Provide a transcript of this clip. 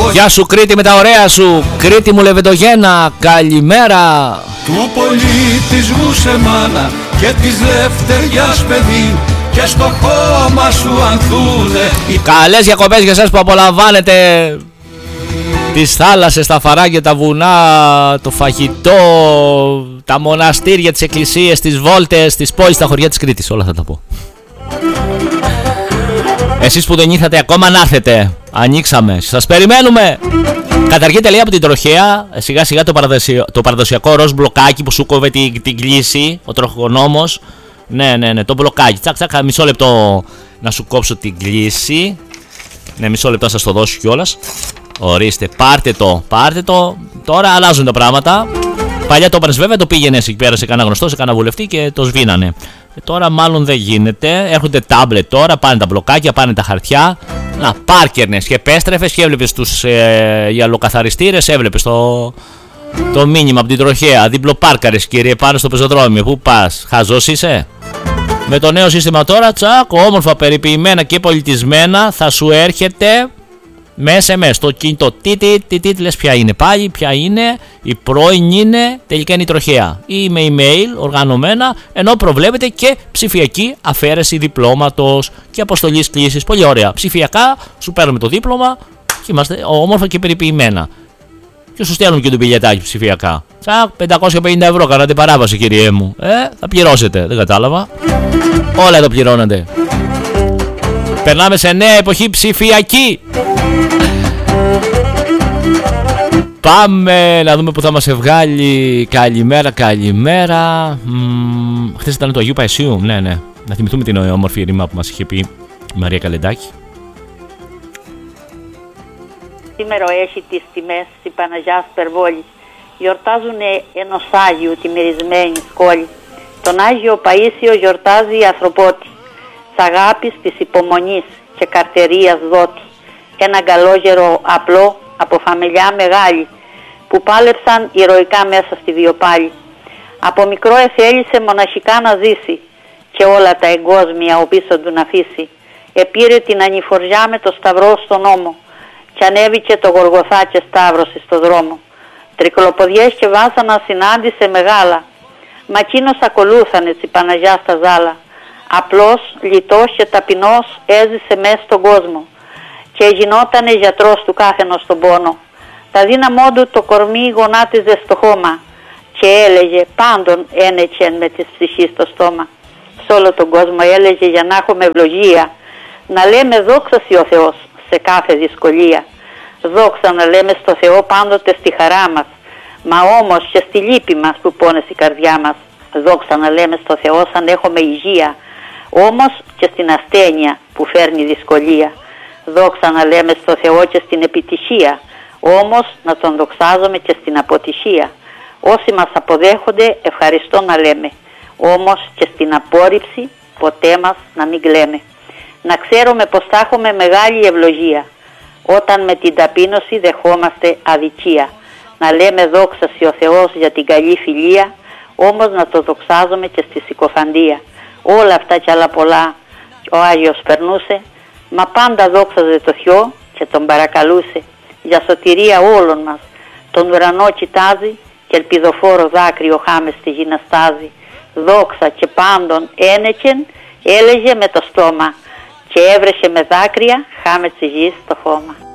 Γεια σου Κρήτη με τα ωραία σου. Κρήτη μου Λεβεντογένα, καλημέρα. Του πολιτισμού σε μάνα και της δευτεριάς παιδί, και στο χώμα σου ανθούνε. Καλές διακοπές για εσάς που απολαμβάνετε τις θάλασσες, τα φαράγγια, τα βουνά, το φαγητό, τα μοναστήρια, τις εκκλησίες, τις βόλτες, τις πόλεις, τα χωριά της Κρήτης. Όλα θα τα πω. Εσείς που δεν ήρθατε ακόμα, να έρθετε. Ανοίξαμε, σας περιμένουμε. Καταργείται λέει από την τροχέα σιγά σιγά το παραδοσιακό ροζ μπλοκάκι που σου κόβε την κλίση, ο τροχονόμος. Ναι, το μπλοκάκι. Τσακ, τσακ, μισό λεπτό να σου κόψω την κλίση. Ναι, μισό λεπτό σας το δώσω κιόλας. Ορίστε, πάρτε το. Τώρα αλλάζουν τα πράγματα. Παλιά το έπαιρνες βέβαια, το πήγαινες εκεί πέρα σε κανένα γνωστό, σε κανένα βουλευτή και το σβήνανε. Τώρα μάλλον δεν γίνεται. Έρχονται τάμπλετ τώρα, πάνε τα μπλοκάκια, πάνε τα χαρτιά. Να, πάρκερνες και επέστρεφες και έβλεπες τους γυαλοκαθαριστήρες, έβλεπες το μήνυμα από την τροχέα. Διπλοπάρκαρες κύριε πάνω στο πεζοδρόμιο. Πού πας, χαζός είσαι? Με το νέο σύστημα τώρα, τσακ, όμορφα, περιποιημένα και πολιτισμένα, θα σου έρχεται μέσα στο κινητό. Τι λες, ποια είναι πάλι, ποια είναι, η πρώην είναι, τελικά είναι η τροχέα. Ή με email οργανωμένα, ενώ προβλέπεται και ψηφιακή αφαίρεση διπλώματος και αποστολής κλήσης. Πολύ ωραία. Ψηφιακά σου παίρνουμε το δίπλωμα και είμαστε όμορφα και περιποιημένα. Και σου στέλνουν και το πιλιετάκι ψηφιακά. Τσακ, 550 ευρώ κάνατε παράβαση, κυριέ μου. Θα πληρώσετε, δεν κατάλαβα. Όλα εδώ πληρώνονται. Περνάμε σε νέα εποχή ψηφιακή. Πάμε να δούμε που θα μας βγάλει. Καλημέρα. Χθες ήταν το Αγίου Παϊσίου. Ναι. Να θυμηθούμε την όμορφη ρήμα που μας είχε πει η Μαρία Καλεντάκη. Σήμερα έχει τις τιμές της Παναγιάς Περβόλης. Γιορτάζουν ενός Άγιου τη μερισμένη σκόλη. Τον Άγιο Παΐσιο γιορτάζει η ανθρωπότη, της αγάπης, της υπομονής και καρτερίας δότη. Ένα καλόγερο απλό από φαμιλιά μεγάλη που πάλεψαν ηρωικά μέσα στη βιοπάλη. Από μικρό εθέλησε μοναχικά να ζήσει και όλα τα εγκόσμια οπίσω του να αφήσει. Επήρε την ανηφοριά με το σταυρό στον ώμο και ανέβηκε το Γολγοθά και σταύρωσε στο δρόμο. Τρικλοποδιές και βάσανα συνάντησε μεγάλα, μα εκείνος ακολούθανε τσι Παναγιά στα ζάλα. Απλός, λιτός και ταπεινός έζησε μέσα στον κόσμο και γινότανε γιατρός του κάθενος στον πόνο. Τα δύναμό του το κορμί γονάτιζε στο χώμα και έλεγε πάντων ένεκεν με της ψυχής στο στόμα. Σε όλο τον κόσμο έλεγε για να έχουμε ευλογία, να λέμε δόξα σοι ο Θεός σε κάθε δυσκολία. Δόξα να λέμε στο Θεό πάντοτε στη χαρά μας, μα όμως και στη λύπη μας που πόνες η καρδιά μας. Δόξα να λέμε στο Θεό σαν έχουμε υγεία, όμως και στην ασθένεια που φέρνει δυσκολία. Δόξα να λέμε στο Θεό και στην επιτυχία, όμως να τον δοξάζουμε και στην αποτυχία. Όσοι μας αποδέχονται ευχαριστώ να λέμε, όμως και στην απόρριψη ποτέ μας να μην κλαίμε. Να ξέρουμε πως θα έχουμε μεγάλη ευλογία όταν με την ταπείνωση δεχόμαστε αδικία. Να λέμε δόξα σοι ο Θεός για την καλή φιλία, όμως να το δοξάζουμε και στη συκοφαντία. Όλα αυτά κι άλλα πολλά ο Άγιος περνούσε, μα πάντα δόξαζε το Θεό και τον παρακαλούσε. Για σωτηρία όλων μας τον ουρανό κοιτάζει και ελπιδοφόρο δάκρυο χάμε στη γη να στάζει. Δόξα και πάντων ένεκεν έλεγε με το στόμα και έβρεχε με δάκρυα χάμε της γης στο χώμα.